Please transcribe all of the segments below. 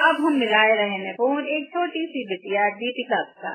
अब हम मिलाए रहे हैं फोन एक छोटी सी बिटिया दीपिका का।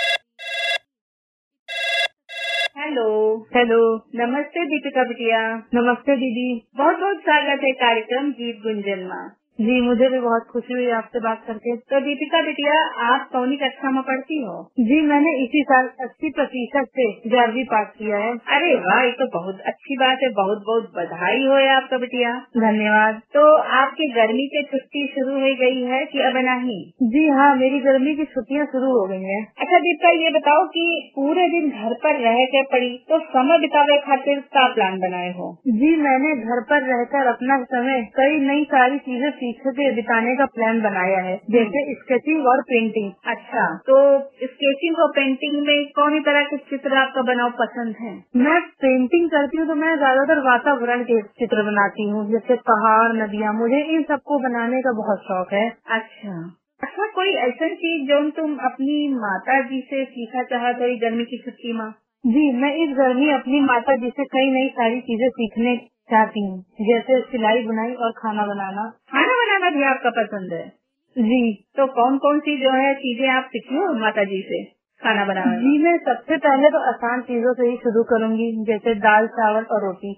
हेलो। हेलो। नमस्ते दीपिका बिटिया। नमस्ते दीदी। बहुत बहुत स्वागत है कार्यक्रम गीत गुंजन में। जी, मुझे भी बहुत खुशी हुई आपसे बात करके। तो दीपिका बिटिया, आप कौन कक्षा में पढ़ती हो? जी, मैंने इसी साल 80% से 11वीं पास किया है। अरे वाह, ये तो बहुत अच्छी बात है। बहुत बहुत बधाई हो आपका बिटिया। धन्यवाद। तो आपकी गर्मी की छुट्टी शुरू हो गई है कि अब नहीं? जी हाँ, मेरी गर्मी की छुट्टियाँ शुरू हो गई हैं। अच्छा दीपिका, ये बताओ कि पूरे दिन घर पर रह के पड़ी तो समय बितावे खातिर क्या प्लान बनाए हो? जी, मैंने घर पर रहकर अपना समय कई नई सारी चीजें सीख के बिताने का प्लान बनाया है, जैसे स्केचिंग और पेंटिंग। अच्छा, तो स्केचिंग और पेंटिंग में कौन सी तरह के चित्र आपका बनाओ पसंद है? मैं पेंटिंग करती हूँ तो मैं ज्यादातर वातावरण के चित्र बनाती हूँ, जैसे पहाड़, नदियाँ। मुझे इन सबको बनाने का बहुत शौक है। अच्छा, कोई ऐसा चीज जो तुम अपनी माता जी से सीखा चाहते हो गर्मी की छुट्टी में? जी, मैं इस गर्मी अपनी माता जी से कई नई सारी चीजें सीखने चाहती हूँ, जैसे सिलाई, बुनाई और खाना बनाना। खाना बनाना भी आपका पसंद है? जी। तो कौन कौन सी जो है चीजें आप सीखी हो माता जी से खाना बनाना? जी, मैं सबसे पहले तो आसान चीजों से ही शुरू करूंगी, जैसे दाल, चावल और रोटी।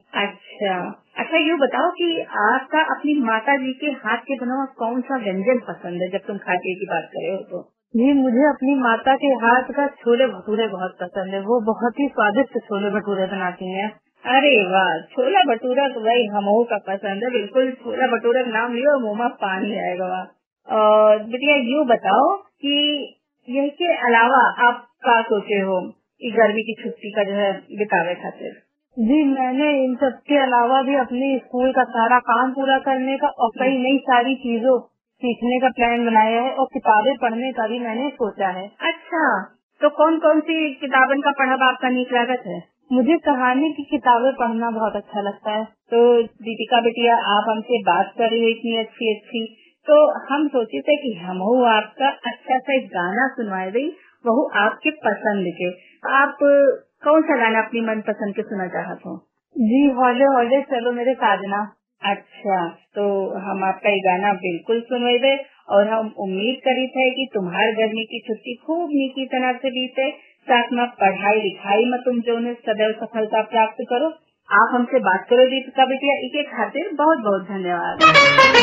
अच्छा, ये बताओ कि आपका अपनी माता जी के हाथ के बना हुआ कौन सा व्यंजन पसंद है जब तुम खाने की बात करे हो तो? जी, मुझे अपनी माता के हाथ का छोले भटूरे बहुत पसंद है। वो बहुत ही स्वादिष्ट छोले भटूरे बनाती हैं। अरे वाह, छोला भटूरा तो भाई हमों का पसंद है। बिल्कुल, छोला भटूरा का नाम लियो मुँह में पानी आएगा। वाह। और बिटिया, यूँ बताओ कि यही के अलावा आप क्या सोचे हो कि गर्मी की छुट्टी का जो है बितावे खातिर? जी, मैंने इन सब के अलावा भी अपनी स्कूल का सारा काम पूरा करने का और कई नई सारी चीजों सीखने का प्लान बनाया है, और किताबें पढ़ने का भी मैंने सोचा है। अच्छा, तो कौन कौन सी किताबन का पढ़ब आपका नीक लागत है? मुझे कहानी की किताबें पढ़ना बहुत अच्छा लगता है। तो दीपिका बिटिया, आप हमसे बात कर रही हो इतनी अच्छी, तो हम सोचे थे कि हम आपका अच्छा सा एक गाना सुनवाए दी, वो आपके पसंद के। आप कौन सा गाना अपनी मन पसंद के सुना चाहते हो? जी, हौले हौले चलो मेरे साजना। अच्छा, तो हम आपका ये गाना बिल्कुल सुनवाए, और हम उम्मीद करी थे कि तुम्हारे गर्मी की छुट्टी खूब नीकी तरह से बीते, साथ में पढ़ाई लिखाई में तुम जो सदैव सफलता प्राप्त करो। आप हमसे बात करो दीपिका बिटिया, इसके खातिर बहुत बहुत धन्यवाद।